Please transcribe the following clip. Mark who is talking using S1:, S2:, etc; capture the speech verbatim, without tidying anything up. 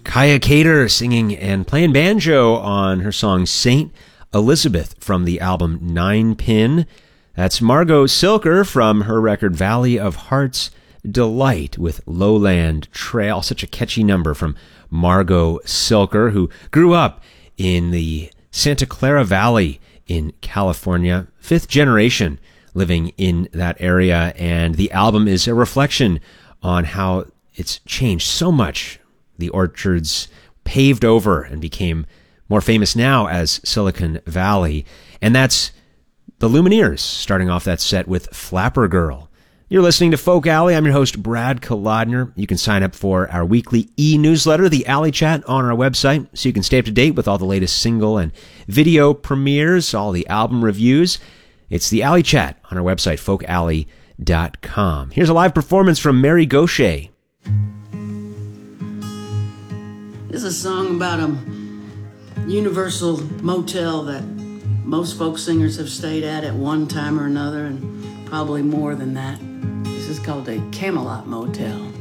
S1: Kaya Cater singing and playing banjo on her song Saint Elizabeth from the album Nine Pin. That's Margot Silker from her record Valley of Heart's Delight with Lowland Trail. Such a catchy number from Margot Silker, who grew up in the Santa Clara Valley in California, fifth generation living in that area. And the album is a reflection on how it's changed so much. The orchards paved over and became more famous now as Silicon Valley. And that's the Lumineers, starting off that set with Flapper Girl. You're listening to Folk Alley. I'm your host, Brad Kolodner. You can sign up for our weekly e-newsletter, the Alley Chat, on our website, so you can stay up to date with all the latest single and video premieres, all the album reviews. It's the Alley Chat on our website, folk alley dot com. Here's a live performance from Mary Gauthier.
S2: This is a song about a universal motel that most folk singers have stayed at at one time or another, and probably more than that. This is called a Camelot Motel.